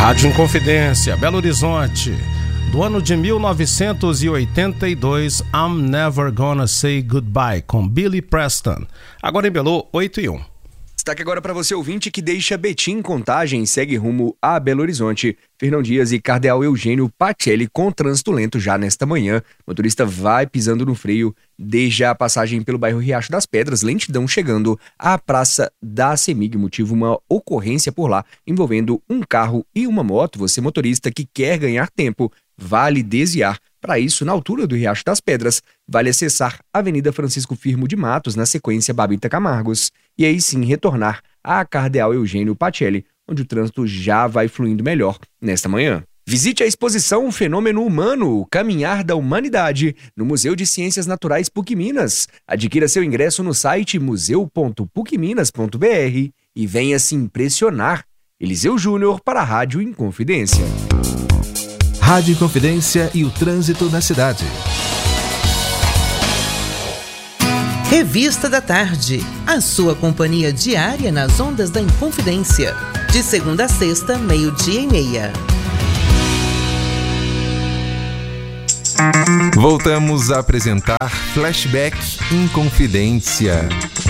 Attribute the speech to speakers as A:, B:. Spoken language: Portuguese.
A: Rádio Inconfidência, Belo Horizonte, do ano de 1982, I'm Never Gonna Say Goodbye, com Billy Preston. Agora em Belo, 8:01.
B: Destaque agora para você, ouvinte, que deixa Betim Contagem e segue rumo a Belo Horizonte. Fernão Dias e Cardeal Eugênio Pacelli com trânsito lento já nesta manhã. O motorista vai pisando no freio desde a passagem pelo bairro Riacho das Pedras, lentidão chegando à Praça da CEMIG, motivo uma ocorrência por lá envolvendo um carro e uma moto. Você, motorista que quer ganhar tempo, vale desviar. Para isso, na altura do Riacho das Pedras, vale acessar a Avenida Francisco Firmo de Matos, na sequência Babita Camargos, e aí sim retornar à Cardeal Eugênio Pacelli, onde o trânsito já vai fluindo melhor nesta manhã. Visite a exposição Fenômeno Humano, Caminhar da Humanidade, no Museu de Ciências Naturais PUC-Minas. Adquira seu ingresso no site museu.pucminas.br e venha se impressionar. Eliseu Júnior para a Rádio Inconfidência.
C: Rádio Inconfidência e o trânsito na cidade.
D: Revista da Tarde, a sua companhia diária nas ondas da Inconfidência. De segunda a sexta, 12:30.
C: Voltamos a apresentar Flashback Inconfidência.